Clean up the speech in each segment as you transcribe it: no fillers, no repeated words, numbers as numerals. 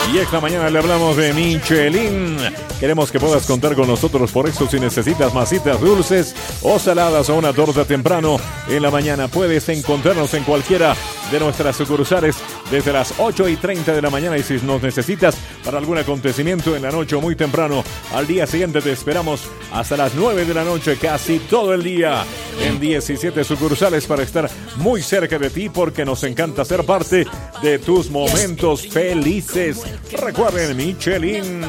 Y esta mañana le hablamos de Michelin. Queremos que puedas contar con nosotros, por eso si necesitas masitas dulces o saladas o una torta temprano en la mañana, puedes encontrarnos en cualquiera de nuestras sucursales desde las 8:30 de la mañana, y si nos necesitas para algún acontecimiento en la noche o muy temprano, al día siguiente te esperamos hasta las 9 de la noche, casi todo el día, en 17 sucursales para estar muy cerca de ti, porque nos encanta ser parte de tus momentos felices. Recuerden, Michelin.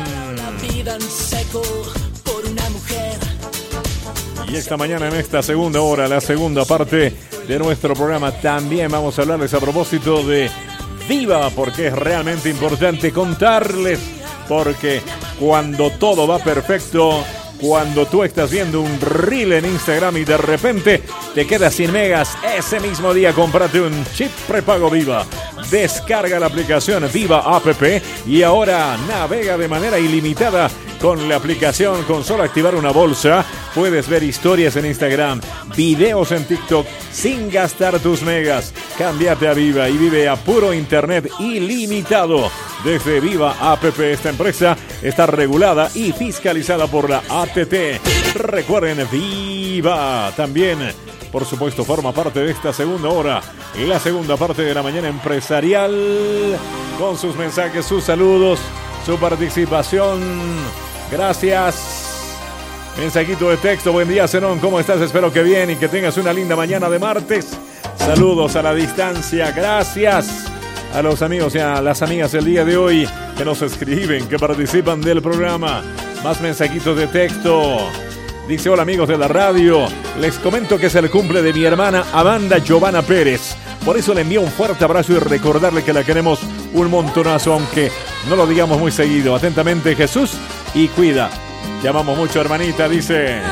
Y esta mañana, en esta segunda hora, la segunda parte de nuestro programa, también vamos a hablarles a propósito de Viva, porque es realmente importante contarles, porque cuando todo va perfecto, cuando tú estás viendo un reel en Instagram y de repente te quedas sin megas, ese mismo día cómprate un chip prepago Viva. Descarga la aplicación Viva App y ahora navega de manera ilimitada con la aplicación. Con solo activar una bolsa puedes ver historias en Instagram, videos en TikTok sin gastar tus megas. Cámbiate a Viva y vive a puro internet ilimitado desde Viva App. Esta empresa está regulada y fiscalizada por la ATT. Recuerden, Viva también, por supuesto, forma parte de esta segunda hora, la segunda parte de la mañana empresarial, con sus mensajes, sus saludos, su participación. Gracias. Mensajito de texto: buen día, Zenón, ¿cómo estás? Espero que bien y que tengas una linda mañana de martes. Saludos a la distancia. Gracias a los amigos y a las amigas del día de hoy que nos escriben, que participan del programa. Más mensajitos de texto. Dice: hola amigos de la radio, les comento que es el cumple de mi hermana Amanda Giovanna Pérez. Por eso le envío un fuerte abrazo y recordarle que la queremos un montonazo, aunque no lo digamos muy seguido. Atentamente, Jesús y Cuida. Te amamos mucho, hermanita, dice.